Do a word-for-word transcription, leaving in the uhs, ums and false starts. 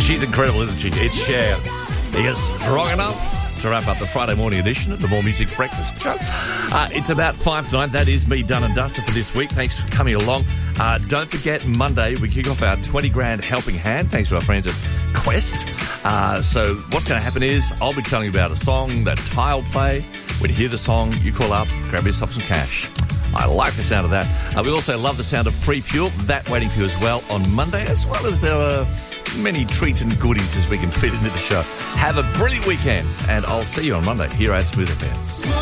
She's incredible, isn't she? It's Cher. Are you strong enough to wrap up the Friday morning edition of the More Music Breakfast Show? Uh, it's about five to nine. That is me done and dusted for this week. Thanks for coming along. Uh, don't forget, Monday we kick off our twenty grand helping hand, thanks to our friends at Quest. Uh, so what's going to happen is I'll be telling you about a song that Ty will play. When you hear the song, you call up, grab yourself some cash. I like the sound of that. Uh, we also love the sound of Free Fuel. That waiting for you as well on Monday, as well as there are many treats and goodies as we can fit into the show. Have a brilliant weekend, and I'll see you on Monday here at Smooth F M.